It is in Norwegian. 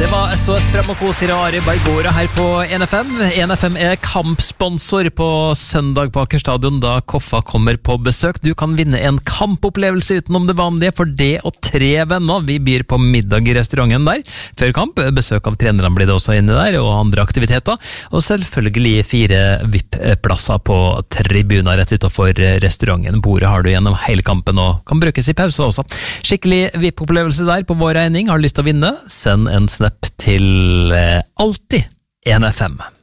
Det var SOS Frem og Kos i Rari Bergårda her på NFM. NFM er kampsponsor på søndag på Aker Stadion da Koffa kommer på besøk. Du kan vinne en kampopplevelse utenom det vanlige for det og 3 venner. Vi byr på middag i restauranten der. Før kamp, besøk av trenerne blir det også inne der, og andre aktiviteter. Og selvfølgelig 4 VIP-plasser på tribuner rett utenfor restauranten. Bordet har du gjennom hele kampen og kan brukes i pause også. Skikkelig VIP-opplevelse der på vår regning. Har du lyst til å vinne? Send en snap til alltid NFM.